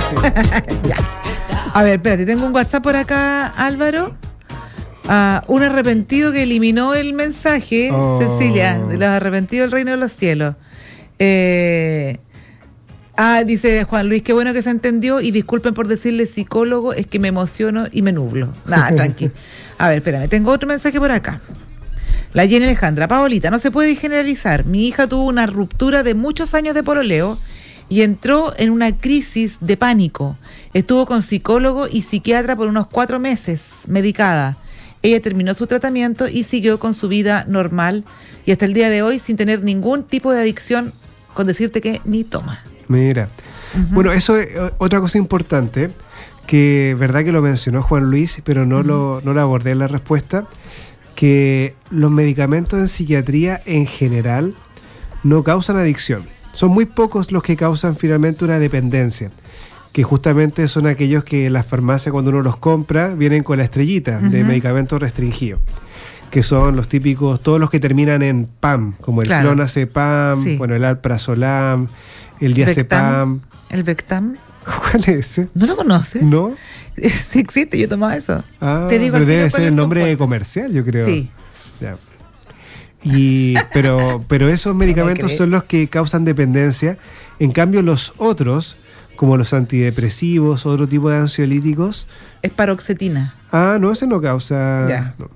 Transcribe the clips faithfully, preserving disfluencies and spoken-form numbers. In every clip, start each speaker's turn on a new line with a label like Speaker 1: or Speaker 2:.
Speaker 1: Sí.
Speaker 2: Ya. A ver, espérate, tengo un WhatsApp por acá, Álvaro. Uh, un arrepentido que eliminó el mensaje, oh. Cecilia, de los arrepentidos del reino de los cielos. Eh, ah, dice Juan Luis, qué bueno que se entendió y disculpen por decirle psicólogo, es que me emociono y me nublo. Nada, tranqui. A ver, espérame, tengo otro mensaje por acá. La Jenny Alejandra, Paolita, no se puede generalizar. Mi hija tuvo una ruptura de muchos años de pololeo y entró en una crisis de pánico. Estuvo con psicólogo y psiquiatra por unos cuatro meses, medicada. Ella terminó su tratamiento y siguió con su vida normal y hasta el día de hoy sin tener ningún tipo de adicción, con decirte que ni toma.
Speaker 1: Mira, uh-huh. Bueno, eso es otra cosa importante, que verdad que lo mencionó Juan Luis, pero no, uh-huh. lo, no lo abordé en la respuesta, que los medicamentos en psiquiatría en general no causan adicción. Son muy pocos los que causan finalmente una dependencia, que justamente son aquellos que en las farmacias cuando uno los compra vienen con la estrellita uh-huh. de medicamentos restringidos, que son los típicos, todos los que terminan en P A M, como el claro. clonazepam, sí. bueno, el alprazolam, el diazepam.
Speaker 2: ¿El Vectam?
Speaker 1: ¿Cuál es ese?
Speaker 2: ¿No lo conoces?
Speaker 1: No.
Speaker 2: Sí existe, yo tomaba eso.
Speaker 1: Ah,
Speaker 2: Te digo
Speaker 1: pero debe ser el nombre
Speaker 2: compuesto.
Speaker 1: comercial, yo creo.
Speaker 2: Sí.
Speaker 1: Ya. Y, pero, pero esos medicamentos son los que causan dependencia. En cambio, los otros, como los antidepresivos, otro tipo de ansiolíticos.
Speaker 2: Es paroxetina.
Speaker 1: Ah, no, ese no causa.
Speaker 2: Ya.
Speaker 1: No.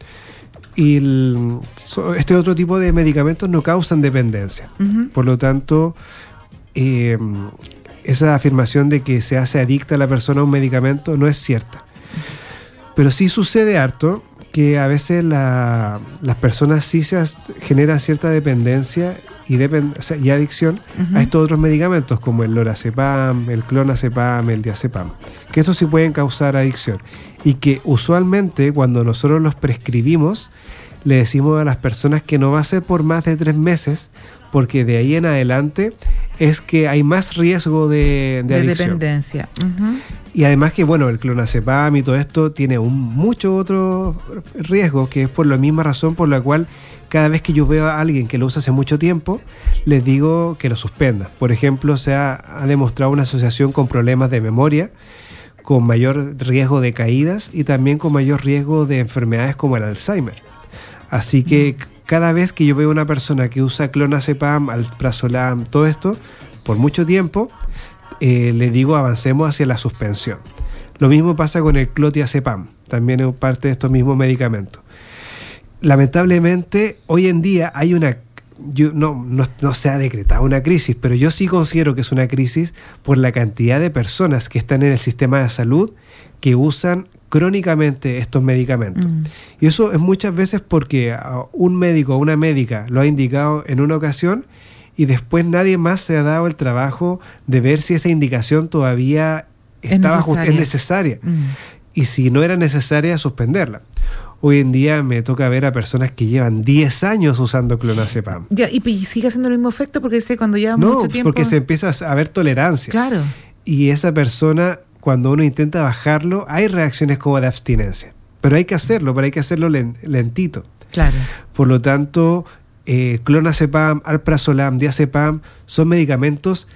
Speaker 1: Y el, este otro tipo de medicamentos no causan dependencia. Uh-huh. Por lo tanto, eh, esa afirmación de que se hace adicta a la persona a un medicamento no es cierta. Pero sí sucede harto que a veces la, las personas sí se as, generan cierta dependencia y, depend, o sea, y adicción uh-huh. a estos otros medicamentos como el lorazepam, el clonazepam, el diazepam, que eso sí pueden causar adicción y que usualmente cuando nosotros los prescribimos le decimos a las personas que no va a ser por más de tres meses porque de ahí en adelante es que hay más riesgo de, de, de adicción.
Speaker 2: Dependencia. Uh-huh.
Speaker 1: Y además que, bueno, el clonazepam y todo esto tiene un, mucho otro riesgo, que es por la misma razón por la cual cada vez que yo veo a alguien que lo usa hace mucho tiempo, les digo que lo suspenda. Por ejemplo, se ha, ha demostrado una asociación con problemas de memoria, con mayor riesgo de caídas y también con mayor riesgo de enfermedades como el Alzheimer. Así que uh-huh. cada vez que yo veo a una persona que usa clonazepam, alprazolam, todo esto, por mucho tiempo, eh, le digo avancemos hacia la suspensión. Lo mismo pasa con el clonazepam, también es parte de estos mismos medicamentos. Lamentablemente, hoy en día hay una, yo, no, no, no se ha decretado una crisis, pero yo sí considero que es una crisis por la cantidad de personas que están en el sistema de salud que usan crónicamente estos medicamentos. Mm. Y eso es muchas veces porque un médico o una médica lo ha indicado en una ocasión y después nadie más se ha dado el trabajo de ver si esa indicación todavía estaba
Speaker 2: es necesaria.
Speaker 1: Just, es necesaria.
Speaker 2: Mm.
Speaker 1: Y si no era necesaria, suspenderla. Hoy en día me toca ver a personas que llevan diez años usando clonazepam.
Speaker 2: Ya, y, y sigue haciendo el mismo efecto porque sé cuando lleva
Speaker 1: no,
Speaker 2: mucho tiempo.
Speaker 1: porque se empieza a ver tolerancia.
Speaker 2: Claro.
Speaker 1: Y esa persona, cuando uno intenta bajarlo, hay reacciones como de abstinencia. Pero hay que hacerlo, pero hay que hacerlo lentito.
Speaker 2: Claro.
Speaker 1: Por lo tanto, eh, clonazepam, alprazolam, diazepam son medicamentos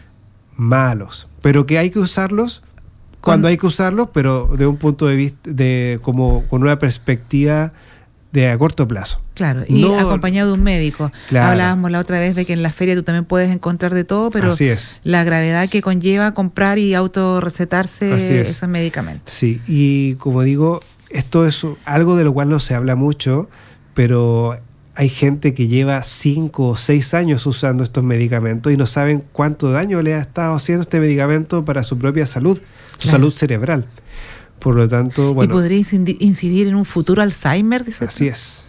Speaker 1: malos, pero que hay que usarlos cuando hay que usarlos, pero de un punto de vista, de como con una perspectiva de a corto plazo.
Speaker 2: Claro, y
Speaker 1: no,
Speaker 2: acompañado de un médico.
Speaker 1: Claro.
Speaker 2: Hablábamos la otra vez de que en la feria tú también puedes encontrar de todo, pero
Speaker 1: así es.
Speaker 2: La gravedad que conlleva comprar y autorrecetarse esos medicamentos.
Speaker 1: Sí, y como digo, esto es algo de lo cual no se habla mucho, pero hay gente que lleva cinco o seis años usando estos medicamentos y no saben cuánto daño le ha estado haciendo este medicamento para su propia salud, su claro. salud cerebral. Por lo tanto, bueno.
Speaker 2: ¿Y podría incidir en un futuro Alzheimer? Dice
Speaker 1: así
Speaker 2: tú?
Speaker 1: es.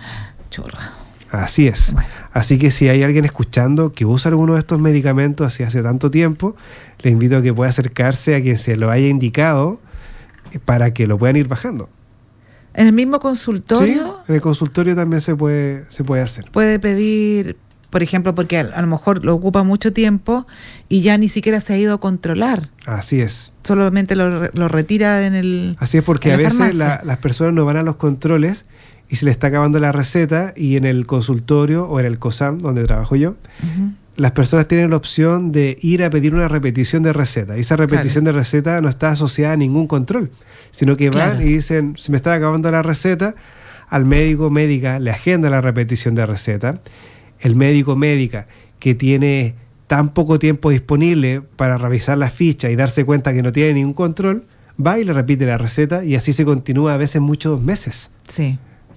Speaker 2: Chorra.
Speaker 1: Así es. Bueno. Así que si hay alguien escuchando que usa alguno de estos medicamentos así hace tanto tiempo, le invito a que pueda acercarse a quien se lo haya indicado para que lo puedan ir bajando.
Speaker 2: ¿En el mismo consultorio?
Speaker 1: Sí, en el consultorio también se puede, se puede hacer.
Speaker 2: Puede pedir, por ejemplo, porque a, a lo mejor lo ocupa mucho tiempo y ya ni siquiera se ha ido a controlar.
Speaker 1: Así es.
Speaker 2: Solamente lo, lo retira en el
Speaker 1: Así es, porque a veces la, las personas no van a los controles y se les está acabando la receta y en el consultorio o en el COSAM, donde trabajo yo, uh-huh. las personas tienen la opción de ir a pedir una repetición de receta. Y esa repetición claro. de receta no está asociada a ningún control, sino que van claro. y dicen, se me está acabando la receta, al médico médica le agenda la repetición de receta. El médico médica que tiene tan poco tiempo disponible para revisar la ficha y darse cuenta que no tiene ningún control, va y le repite la receta y así se continúa a veces muchos meses.
Speaker 2: Sí.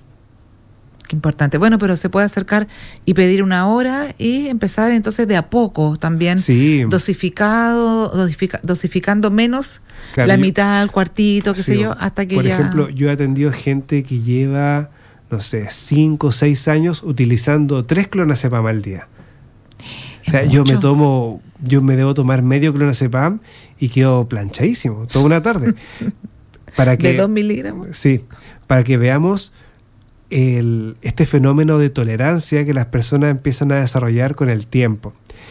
Speaker 2: Qué importante. Bueno, pero se puede acercar y pedir una hora y empezar entonces de a poco también,
Speaker 1: sí.
Speaker 2: dosificado, dosifica, dosificando menos, claro, la yo, mitad, el cuartito, qué sí, sé yo, hasta que
Speaker 1: por
Speaker 2: ya...
Speaker 1: Por ejemplo, yo he atendido gente que lleva, no sé, cinco o seis años utilizando tres clonazepam al día. O sea, yo me tomo, yo me debo tomar medio clonazepam y quedo planchadísimo toda una tarde. Para que,
Speaker 2: ¿de dos miligramos?
Speaker 1: Sí, para que veamos el, este fenómeno de tolerancia que las personas empiezan a desarrollar con el tiempo.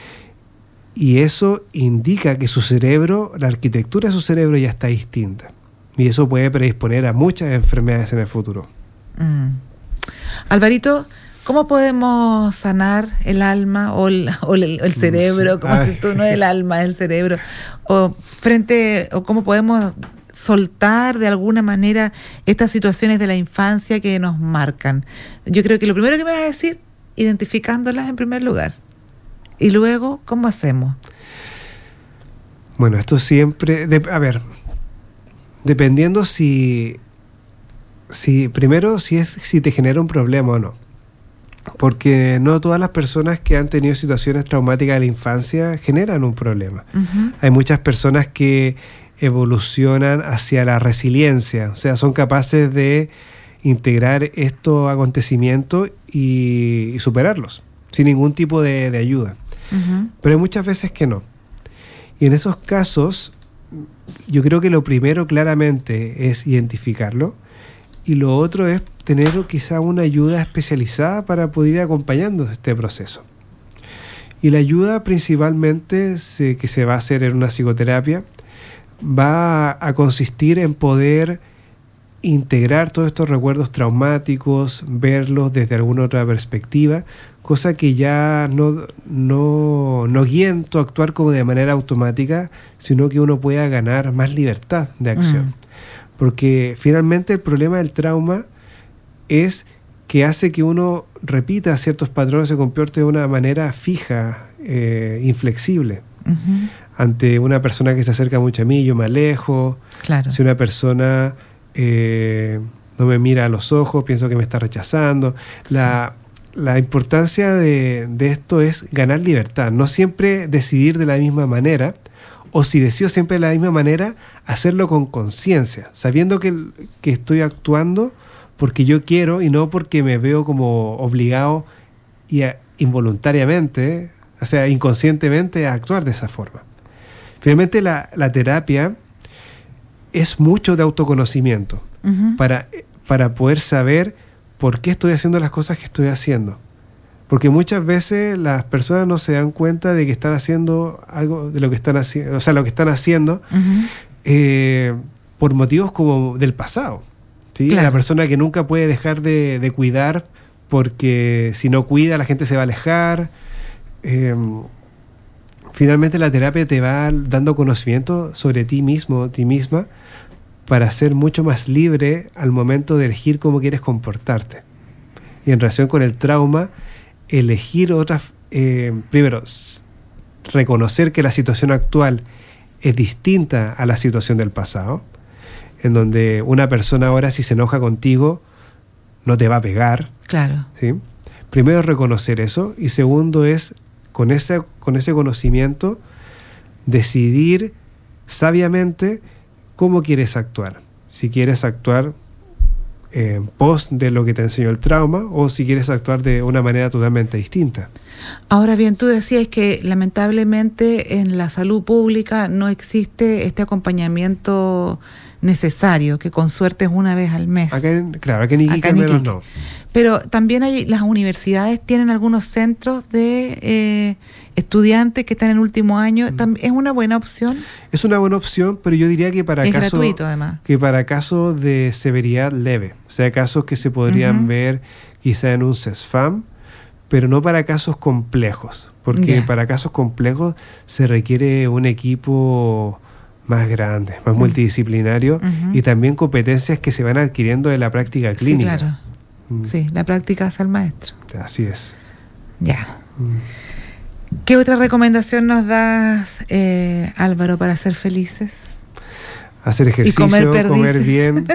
Speaker 1: Y eso indica que su cerebro, la arquitectura de su cerebro ya está distinta. Y eso puede predisponer a muchas enfermedades en el futuro.
Speaker 2: Mm. Alvarito, ¿cómo podemos sanar el alma o el, o el, el cerebro? ¿Cómo dices tú? No el alma, el cerebro. O frente, o cómo podemos soltar de alguna manera estas situaciones de la infancia que nos marcan. Yo creo que lo primero que me vas a decir, identificándolas en primer lugar. Y luego, ¿cómo hacemos?
Speaker 1: Bueno, esto siempre... De, a ver, dependiendo si... si primero, si, es, si te genera un problema o no. Porque no todas las personas que han tenido situaciones traumáticas de la infancia generan un problema. Uh-huh. Hay muchas personas que evolucionan hacia la resiliencia, o sea, son capaces de integrar estos acontecimientos y, y superarlos, sin ningún tipo de, de ayuda. Uh-huh. Pero hay muchas veces que no. Y en esos casos, yo creo que lo primero claramente es identificarlo, y lo otro es tener quizá una ayuda especializada para poder ir acompañando este proceso. Y la ayuda principalmente se, que se va a hacer en una psicoterapia va a consistir en poder integrar todos estos recuerdos traumáticos, verlos desde alguna otra perspectiva, cosa que ya no, no, no guíen tu actuar como de manera automática, sino que uno pueda ganar más libertad de acción. Mm. Porque finalmente el problema del trauma es que hace que uno repita ciertos patrones, se comporte de una manera fija, eh, inflexible. Uh-huh. Ante una persona que se acerca mucho a mí, yo me alejo. Claro. Si una persona eh, no me mira a los ojos, pienso que me está rechazando. Sí. La, la importancia de, de esto es ganar libertad, no siempre decidir de la misma manera, o si decido siempre de la misma manera, hacerlo con conciencia, sabiendo que, que estoy actuando porque yo quiero y no porque me veo como obligado y a, involuntariamente, o sea, inconscientemente a actuar de esa forma. Finalmente, la, la terapia es mucho de autoconocimiento, uh-huh, para, para poder saber por qué estoy haciendo las cosas que estoy haciendo. Porque muchas veces las personas no se dan cuenta de que están haciendo algo de lo que están haciendo, o sea, lo que están haciendo uh-huh, eh, por motivos como del pasado. ¿Sí? Claro. La persona que nunca puede dejar de, de cuidar porque si no cuida la gente se va a alejar. Eh, finalmente la terapia te va dando conocimiento sobre ti mismo, ti misma, para ser mucho más libre al momento de elegir cómo quieres comportarte. Y en relación con el trauma, elegir otras, eh, primero, reconocer que la situación actual es distinta a la situación del pasado, en donde una persona ahora si se enoja contigo no te va a pegar. Claro. ¿Sí? Primero es reconocer eso, y segundo es con ese, con ese conocimiento decidir sabiamente cómo quieres actuar. Si quieres actuar en pos de lo que te enseñó el trauma o si quieres actuar de una manera totalmente distinta.
Speaker 2: Ahora bien, tú decías que lamentablemente en la salud pública no existe este acompañamiento necesario, que con suerte es una vez al mes.
Speaker 1: Acá en, claro, acá en Iquique al menos no.
Speaker 2: Pero también hay, las universidades tienen algunos centros de eh, estudiantes que están en último año. Mm. ¿Es una buena opción?
Speaker 1: Es una buena opción, pero yo diría que para
Speaker 2: es
Speaker 1: casos
Speaker 2: gratuito, además.
Speaker 1: Que para casos de severidad leve, o sea, casos que se podrían uh-huh. ver quizá en un CESFAM, pero no para casos complejos, porque
Speaker 2: Yeah.
Speaker 1: para casos complejos se requiere un equipo más grande, más
Speaker 2: Mm.
Speaker 1: multidisciplinario
Speaker 2: Ujú.
Speaker 1: y también competencias que se van adquiriendo de la práctica
Speaker 2: Sí,
Speaker 1: clínica.
Speaker 2: claro.
Speaker 1: Mm.
Speaker 2: Sí, la práctica hace al maestro.
Speaker 1: Así es.
Speaker 2: Ya.
Speaker 1: Mm.
Speaker 2: ¿Qué otra recomendación nos das, eh, Álvaro, para ser felices?
Speaker 1: Hacer ejercicio,
Speaker 2: comer
Speaker 1: comer,
Speaker 2: perdices.
Speaker 1: bien.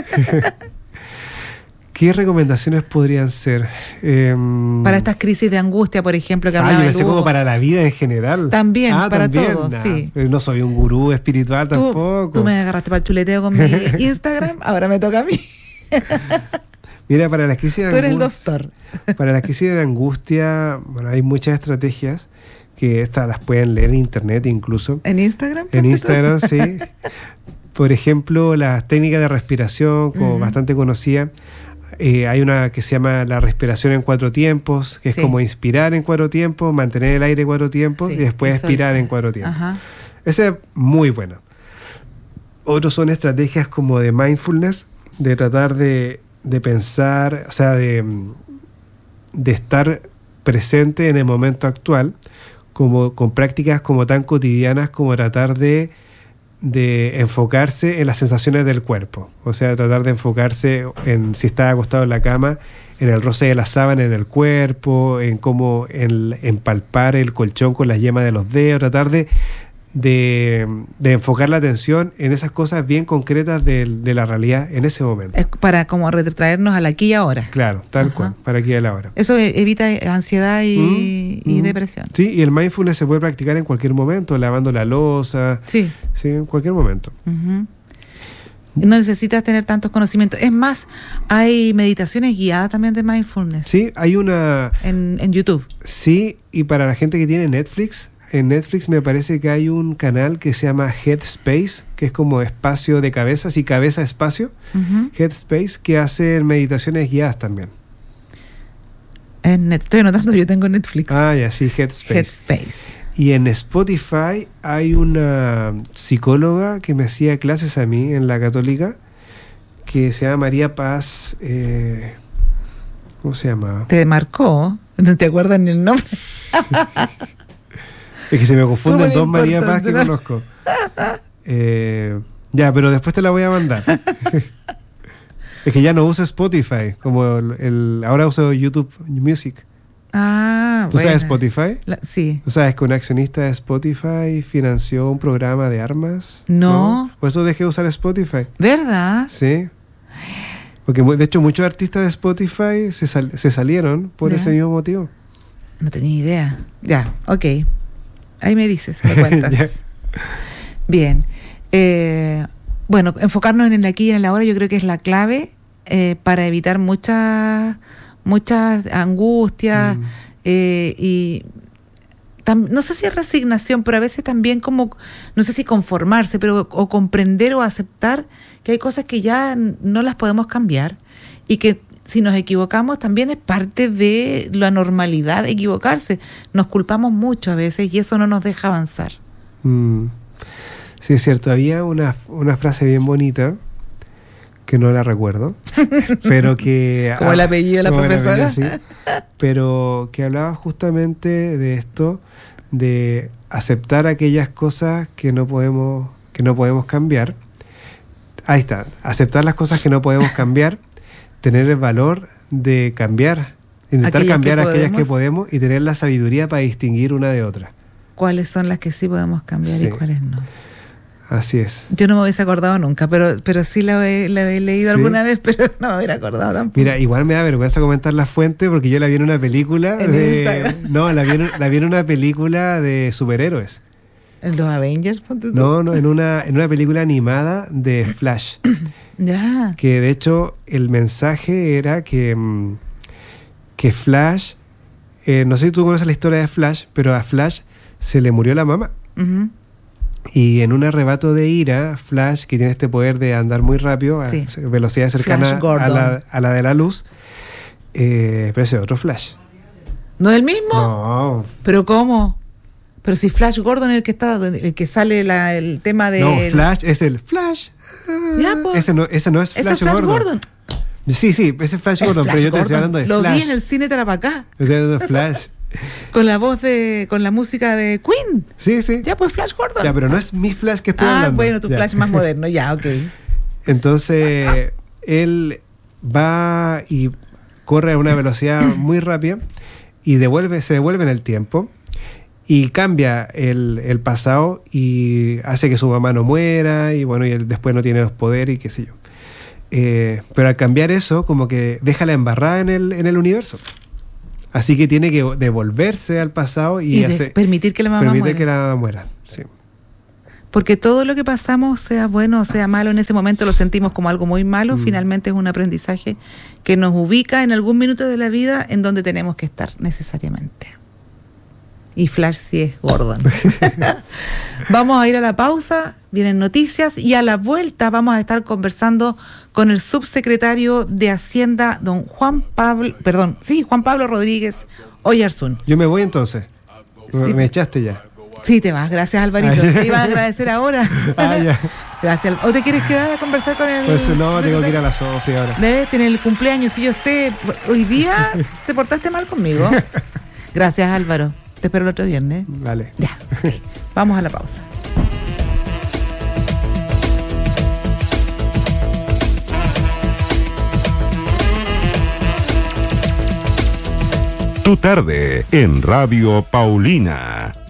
Speaker 1: ¿Qué recomendaciones podrían ser? Em,
Speaker 2: Para estas crisis de angustia, por ejemplo, que
Speaker 1: Ah,
Speaker 2: hablaba
Speaker 1: yo pensé
Speaker 2: Lugo.
Speaker 1: como para la vida en general.
Speaker 2: También,
Speaker 1: ah,
Speaker 2: para
Speaker 1: también,
Speaker 2: todo,
Speaker 1: nah,
Speaker 2: sí.
Speaker 1: pero no soy un gurú espiritual
Speaker 2: Tú,
Speaker 1: tampoco.
Speaker 2: tú me agarraste para el chuleteo con mi Instagram, ahora me toca a mí.
Speaker 1: Mira, para las crisis de
Speaker 2: Tú eres el
Speaker 1: angustia,
Speaker 2: doctor.
Speaker 1: para las crisis de angustia, bueno, hay muchas estrategias que estas las pueden leer en internet incluso.
Speaker 2: ¿En Instagram?
Speaker 1: En Instagram, sí. Por ejemplo, las técnicas de respiración, como
Speaker 2: Ujú.
Speaker 1: bastante conocida. Eh, hay una que se llama la respiración en cuatro tiempos, que es
Speaker 2: Sí.
Speaker 1: como inspirar en cuatro tiempos, mantener el aire cuatro tiempos
Speaker 2: Sí,
Speaker 1: y después
Speaker 2: y
Speaker 1: expirar
Speaker 2: soltar.
Speaker 1: en cuatro tiempos.
Speaker 2: Ajá.
Speaker 1: Esa es muy buena. Otros son estrategias como de mindfulness, de tratar de, de pensar, o sea, de, de estar presente en el momento actual, como, con prácticas como tan cotidianas como tratar de, de enfocarse en las sensaciones del cuerpo. O sea, tratar de enfocarse en si está acostado en la cama, en el roce de la sábana en el cuerpo, en cómo en, en palpar el colchón con las yemas de los dedos, tratar de, de, de enfocar la atención en esas cosas bien concretas de, de la realidad en ese momento.
Speaker 2: Es para como retrotraernos al aquí y ahora.
Speaker 1: Claro, tal
Speaker 2: Ajá.
Speaker 1: cual, para aquí y a la hora.
Speaker 2: Eso e- evita ansiedad y,
Speaker 1: Mm,
Speaker 2: y
Speaker 1: mm.
Speaker 2: depresión.
Speaker 1: Sí, y el mindfulness se puede practicar en cualquier momento, lavando la loza,
Speaker 2: Sí.
Speaker 1: sí, en cualquier momento.
Speaker 2: Ujú. No necesitas tener tantos conocimientos. Es más, hay meditaciones guiadas también de mindfulness
Speaker 1: Sí, hay una...
Speaker 2: en, en YouTube.
Speaker 1: Sí, y para la gente que tiene Netflix, en Netflix me parece que hay un canal que se llama Headspace, que es como espacio de cabeza, así cabeza espacio,
Speaker 2: Ujú.
Speaker 1: Headspace, que hace meditaciones guiadas también.
Speaker 2: En net- estoy anotando, yo tengo Netflix.
Speaker 1: Ah, ya, sí, Headspace.
Speaker 2: Headspace.
Speaker 1: Y en Spotify hay una psicóloga que me hacía clases a mí en la Católica, que se llama María Paz, eh, ¿cómo se llama?
Speaker 2: Te marcó, no te acuerdas ni el nombre.
Speaker 1: Es que se me confunden
Speaker 2: Súper
Speaker 1: dos María Paz que
Speaker 2: importante, ¿no?
Speaker 1: conozco. Eh, ya, pero después te la voy a mandar. Es que ya no uso Spotify, como el, el- ahora uso YouTube Music.
Speaker 2: Ah,
Speaker 1: ¿Tú
Speaker 2: bueno.
Speaker 1: sabes Spotify?
Speaker 2: La- sí.
Speaker 1: ¿Tú sabes que un accionista de Spotify financió un programa de armas?
Speaker 2: No.
Speaker 1: Por eso dejé de usar Spotify.
Speaker 2: ¿Verdad?
Speaker 1: Sí. Porque mu- de hecho muchos artistas de Spotify se, sal- se salieron por
Speaker 2: Ya.
Speaker 1: ese mismo motivo.
Speaker 2: No tenía idea. Ya, ok. Ahí me dices, me cuentas.
Speaker 1: Ya.
Speaker 2: Bien. Eh, bueno, enfocarnos en el aquí y en el ahora yo creo que es la clave eh, para evitar muchas muchas angustias
Speaker 1: Mm.
Speaker 2: eh, y tam- no sé si es resignación, pero a veces también como, no sé si conformarse, pero o comprender o aceptar que hay cosas que ya n- no las podemos cambiar y que si nos equivocamos también es parte de la normalidad de equivocarse. Nos culpamos mucho a veces y eso no nos deja avanzar.
Speaker 1: Mm. Sí, es cierto. Había una, una frase bien bonita que no la recuerdo, pero que...
Speaker 2: Como el apellido de la
Speaker 1: como el
Speaker 2: profesora.
Speaker 1: apellido, sí, pero que hablaba justamente de esto, de aceptar aquellas cosas que no podemos, que no podemos cambiar. Ahí está, aceptar las cosas que no podemos cambiar, tener el valor de cambiar, intentar
Speaker 2: Aquellas
Speaker 1: cambiar
Speaker 2: que
Speaker 1: aquellas que
Speaker 2: podemos.
Speaker 1: podemos y tener la sabiduría para distinguir una de otra.
Speaker 2: ¿Cuáles son las que sí podemos cambiar
Speaker 1: Sí.
Speaker 2: y cuáles no?
Speaker 1: Así es.
Speaker 2: Yo no me hubiese acordado nunca, pero, pero sí la he, la he leído
Speaker 1: ¿Sí?
Speaker 2: alguna vez, pero no me hubiera acordado tampoco.
Speaker 1: Mira, igual me da vergüenza comentar la fuente porque yo la vi en una película
Speaker 2: En
Speaker 1: de...
Speaker 2: Instagram.
Speaker 1: No, la vi, en, la vi en una película de superhéroes.
Speaker 2: ¿En los Avengers? ponte tú?
Speaker 1: No, no, en una, en una película animada de Flash.
Speaker 2: Ya.
Speaker 1: Que de hecho el mensaje era que, mm, que Flash, eh, no sé si tú conoces la historia de Flash, pero a Flash se le murió la mamá.
Speaker 2: Ujú.
Speaker 1: Y en un arrebato de ira, Flash, que tiene este poder de andar muy rápido, a
Speaker 2: Sí.
Speaker 1: velocidad cercana
Speaker 2: Flash
Speaker 1: a
Speaker 2: Gordon.
Speaker 1: la, a la de la luz, eh, pero ese es otro Flash.
Speaker 2: ¿No es el mismo?
Speaker 1: No,
Speaker 2: ¿Pero cómo? Pero si Flash Gordon es el que está, el que sale la, el tema de...
Speaker 1: no, Flash es el Flash.
Speaker 2: Ya, pues.
Speaker 1: Ese no, ese no es
Speaker 2: Ese
Speaker 1: Flash,
Speaker 2: es Flash
Speaker 1: Gordon.
Speaker 2: Gordon.
Speaker 1: Sí, sí, ese es Flash
Speaker 2: El
Speaker 1: Gordon,
Speaker 2: Flash
Speaker 1: pero yo te
Speaker 2: Gordon.
Speaker 1: estoy hablando de
Speaker 2: Lo
Speaker 1: Flash.
Speaker 2: vi en el cine Tarapacá.
Speaker 1: Yo estoy hablando de Flash.
Speaker 2: Con la voz de, con la música de Queen.
Speaker 1: Sí, sí.
Speaker 2: Ya, pues Flash Gordon.
Speaker 1: Ya, pero no es mi Flash que estoy
Speaker 2: ah,
Speaker 1: hablando.
Speaker 2: bueno, tu
Speaker 1: ya.
Speaker 2: Flash más moderno, ya, ok.
Speaker 1: Entonces, él va y corre a una velocidad muy rápida y devuelve, se devuelve en el tiempo y cambia el, el pasado y hace que su mamá no muera y bueno, y él después no tiene los poderes y qué sé yo. Eh, pero al cambiar eso, como que deja la embarrada en el, en el universo. Así que tiene que devolverse al pasado y,
Speaker 2: Y de-
Speaker 1: hacer,
Speaker 2: permitir que la mamá
Speaker 1: permitir
Speaker 2: muera.
Speaker 1: que la mamá muera. Sí.
Speaker 2: Porque todo lo que pasamos, sea bueno o sea malo, en ese momento lo sentimos como algo muy malo,
Speaker 1: Mm.
Speaker 2: finalmente es un aprendizaje que nos ubica en algún minuto de la vida en donde tenemos que estar necesariamente. Y Flash sí es Gordon. Vamos a ir a la pausa, vienen noticias y a la vuelta vamos a estar conversando con el subsecretario de Hacienda, don Juan Pablo, perdón, sí, Juan Pablo Rodríguez Oyarzún.
Speaker 1: Yo me voy entonces. Me-
Speaker 2: Sí.
Speaker 1: Me echaste ya.
Speaker 2: Sí, te vas, gracias Alvarito.
Speaker 1: Ah, ya.
Speaker 2: Te iba a agradecer ahora.
Speaker 1: Ah, ya.
Speaker 2: Gracias. ¿O te quieres quedar a conversar con el...?
Speaker 1: Pues no, tengo que ir a la Sofía ahora.
Speaker 2: Debes tener el cumpleaños, sí, yo sé. Hoy día te portaste mal conmigo. Gracias, Álvaro. Te espero el otro viernes.
Speaker 1: Vale.
Speaker 2: Ya. Ok. Vamos a la pausa.
Speaker 3: Tu tarde en Radio Paulina.